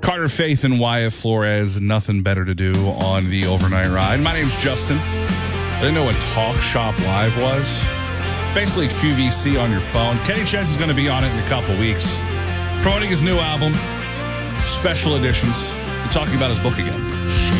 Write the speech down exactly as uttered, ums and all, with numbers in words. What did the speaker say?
Carter Faith and Wyatt Flores, nothing better to do on the overnight ride. My name's Justin. I didn't know what Talk Shop Live was. Basically Q V C on your phone. Kenny Chess is going to be on it in a couple weeks, promoting his new album, special editions. We're talking about his book again.